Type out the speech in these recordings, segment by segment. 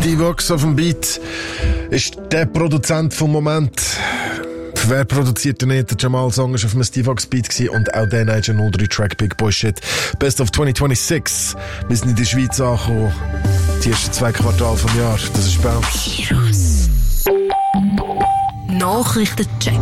Divox auf dem Beat ist der Produzent vom Moment. Wer produziert denn nicht? Der Jamal Song ist auf einem Divox Beat gewesen und auch der Niger 03 Track Big Boy Shit. Best of 2026. Wir sind in die Schweiz angekommen. Die ersten 2 Quartale vom Jahr. Das ist Bounce. Nachrichtencheck.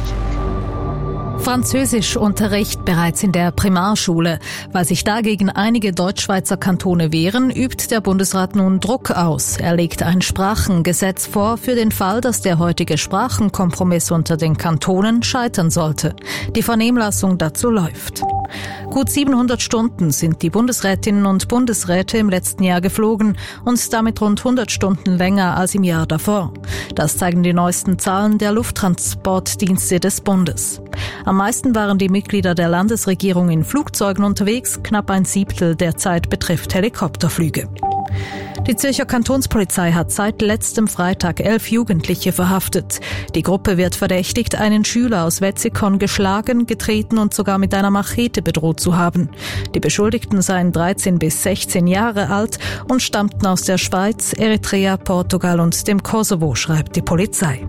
Französischunterricht bereits in der Primarschule. Weil sich dagegen einige Deutschschweizer Kantone wehren, übt der Bundesrat nun Druck aus. Er legt ein Sprachengesetz vor für den Fall, dass der heutige Sprachenkompromiss unter den Kantonen scheitern sollte. Die Vernehmlassung dazu läuft. Gut 700 Stunden sind die Bundesrätinnen und Bundesräte im letzten Jahr geflogen und damit rund 100 Stunden länger als im Jahr davor. Das zeigen die neuesten Zahlen der Lufttransportdienste des Bundes. Am meisten waren die Mitglieder der Landesregierung in Flugzeugen unterwegs, knapp 1/7 der Zeit betrifft Helikopterflüge. Die Zürcher Kantonspolizei hat seit letztem Freitag 11 Jugendliche verhaftet. Die Gruppe wird verdächtigt, einen Schüler aus Wetzikon geschlagen, getreten und sogar mit einer Machete bedroht zu haben. Die Beschuldigten seien 13 bis 16 Jahre alt und stammten aus der Schweiz, Eritrea, Portugal und dem Kosovo, schreibt die Polizei.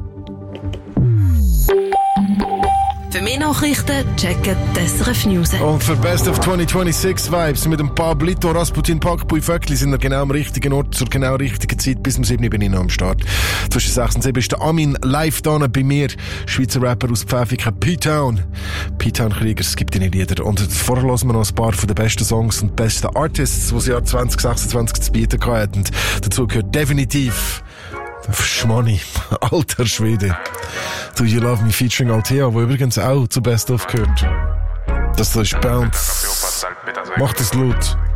Für mehr Nachrichten checken die SRF News. Und für Best of 2026 Vibes mit dem Pablito Rasputin Pakpui Vöckli sind wir genau am richtigen Ort zur genau richtigen Zeit bis um 7 Uhr bin ich noch am Start. Zwischen 6 und 7 ist der Amin live da bei mir, Schweizer Rapper aus Pfäffiken, P-Town. P-Town Krieger, es gibt deine Lieder. Und vorher hören wir noch ein paar von den besten Songs und besten Artists, die das Jahr 2026 zu bieten hatten. Und dazu gehört definitiv Schmani, alter Schwede. Do You Love Me featuring Althea, wo übrigens auch zu Best of gehört. Das ist Bounce. Macht es laut.